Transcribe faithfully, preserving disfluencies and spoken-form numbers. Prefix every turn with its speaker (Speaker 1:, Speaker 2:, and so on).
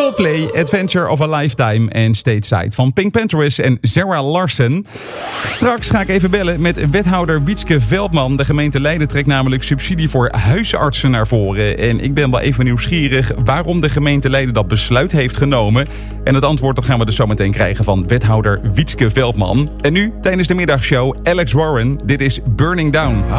Speaker 1: Coldplay, Adventure of a Lifetime en Stateside van Pink Panthers en Zara Larsson. Straks ga ik even bellen met wethouder Wietske Veldman. De gemeente Leiden trekt namelijk subsidie voor huisartsen naar voren. En ik ben wel even nieuwsgierig waarom de gemeente Leiden dat besluit heeft genomen. En het antwoord dat gaan we dus zo meteen krijgen van wethouder Wietske Veldman. En nu, tijdens de middagshow, Alex Warren. Dit is Burning Down.